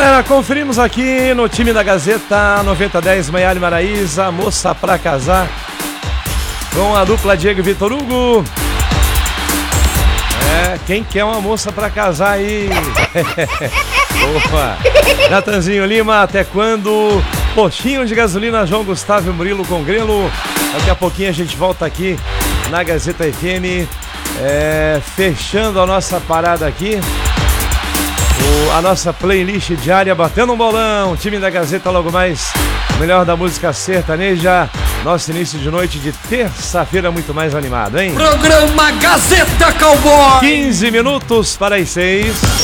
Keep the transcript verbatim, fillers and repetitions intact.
Galera, conferimos aqui no time da Gazeta noventa dez Maiara e Maraísa, Moça Pra Casar, com a dupla Diego e Vitor Hugo. É, quem quer uma moça pra casar aí? Opa! Natanzinho Lima, até quando? Postinho de gasolina, João Gustavo e Murilo com Grelo. Daqui a pouquinho a gente volta aqui na Gazeta F M, é, fechando a nossa parada aqui. O, a nossa playlist diária Batendo um Bolão, time da Gazeta logo mais, melhor da música sertaneja. Nosso início de noite de terça-feira muito mais animado, hein? Programa Gazeta Cowboy. quinze minutos para as seis.